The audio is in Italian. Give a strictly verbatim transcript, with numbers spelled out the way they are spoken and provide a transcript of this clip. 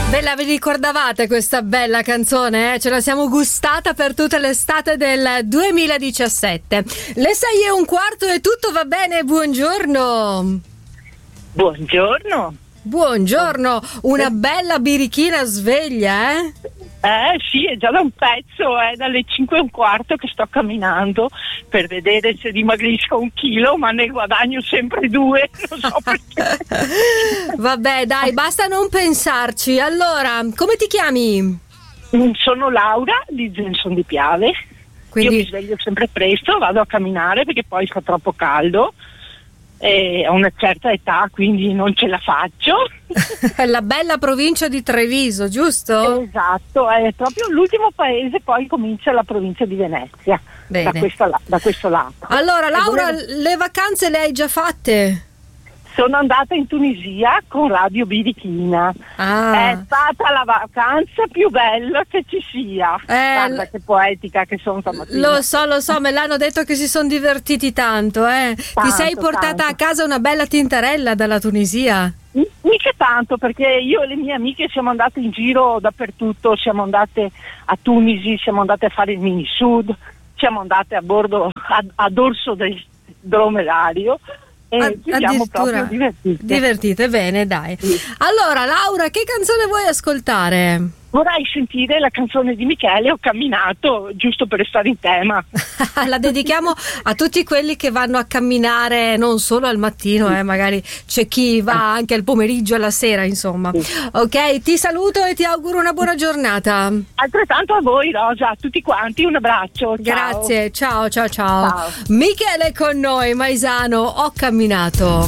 Ve la vi ricordavate questa bella canzone? Eh? Ce la siamo gustata per tutta l'estate del duemiladiciassette. Le sei e un quarto e tutto va bene, buongiorno. Buongiorno. Buongiorno, una bella birichina sveglia, eh? Eh sì, è già da un pezzo, è dalle cinque e un quarto che sto camminando per vedere se dimagrisco un chilo, ma ne guadagno sempre due, non so perché. Vabbè, dai, basta non pensarci. Allora, come ti chiami? Sono Laura di Genson di Piave. Quindi... Io mi sveglio sempre presto, vado a camminare perché poi fa troppo caldo. E ho una certa età, quindi non ce la faccio. La bella provincia di Treviso, giusto? Esatto, è proprio l'ultimo paese, poi comincia la provincia di Venezia. Bene. Da, questa, da questo lato. Allora Laura, volevo... le vacanze le hai già fatte? Sono andata in Tunisia con Radio Birichina. Ah. È stata la vacanza più bella che ci sia. Eh, Guarda che poetica che sono stamattina. Lo so, lo so, me l'hanno detto che si sono divertiti tanto, eh. Tanto, Ti sei portata tanto. a casa una bella tintarella dalla Tunisia? Mica tanto, perché io e le mie amiche siamo andate in giro dappertutto, siamo andate a Tunisi, siamo andate a fare il mini sud, siamo andate a bordo, a, a dorso del dromedario. E A- ci siamo proprio addirittura divertite. Divertite, bene, dai. Sì. Allora, Laura, che canzone vuoi ascoltare? Vorrei sentire la canzone di Michele, Ho camminato, giusto per restare in tema. La dedichiamo a tutti quelli che vanno a camminare non solo al mattino, eh, magari c'è chi va anche al pomeriggio e alla sera, insomma. Ok, ti saluto e ti auguro una buona giornata. Altrettanto a voi, Rosa, a tutti quanti, un abbraccio. Ciao. Grazie, ciao ciao ciao. Ciao. Michele con noi, Maisano, Ho camminato.